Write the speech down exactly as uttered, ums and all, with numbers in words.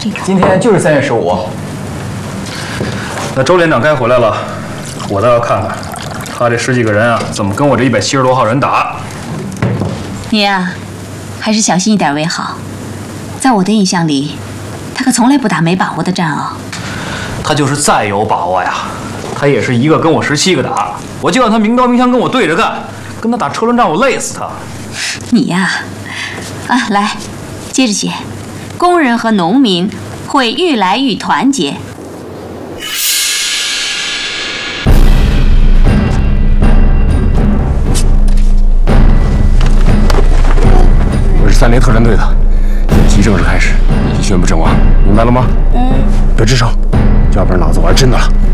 这个。 今天就是三月十五。 那周连长该回来了，我倒要看看，他这十几个人啊，怎么跟我这一百七十多号人打？ 你呀，还是小心一点为好。在我的印象里，他可从来不打没把握的战熬。 他就是再有把握呀，他也是一个跟我十七个打，我就让他明刀明枪跟我对着干，跟他打车轮战，我累死他。 你呀，啊，来，接着写，工人和农民会愈来愈团结。 我是三连特战队的，演习正式开始，已宣布阵亡，明白了吗？嗯。别吱声，要不然老子玩真的了。